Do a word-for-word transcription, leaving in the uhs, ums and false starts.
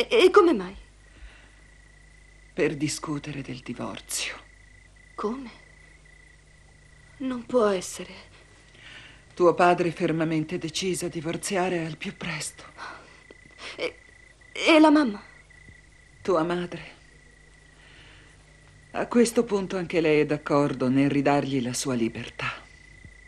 E, e come mai? Per discutere del divorzio. Come? Non può essere. Tuo padre è fermamente deciso a divorziare al più presto. E, e la mamma? Tua madre. A questo punto anche lei è d'accordo nel ridargli la sua libertà.